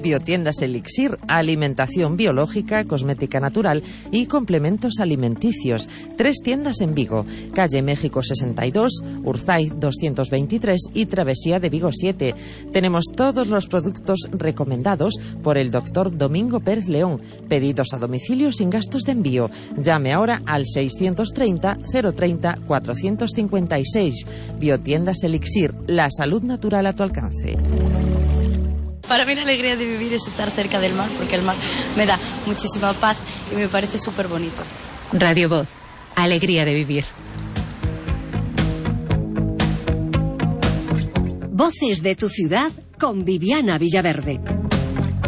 Biotiendas Elixir, alimentación biológica, cosmética natural y complementos alimenticios. 3 tiendas en Vigo, calle México 62, Urzaiz 223 y Travesía de Vigo 7. Tenemos todos los productos recomendados por el doctor Domingo Pérez León. Pedidos a domicilio sin gastos de envío. Llame ahora al 630 030 456. Biotiendas Elixir, la salud natural a tu alcance. Para mí la alegría de vivir es estar cerca del mar, porque el mar me da muchísima paz y me parece súper bonito. Radio Voz, alegría de vivir. Voces de tu ciudad con Viviana Villaverde.